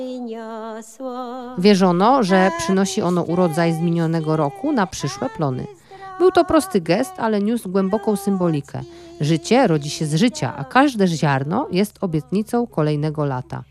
Wierzono, że przynosi ono urodzaj z minionego roku na przyszłe plony. Był to prosty gest, ale niósł głęboką symbolikę. Życie rodzi się z życia, a każde ziarno jest obietnicą kolejnego lata.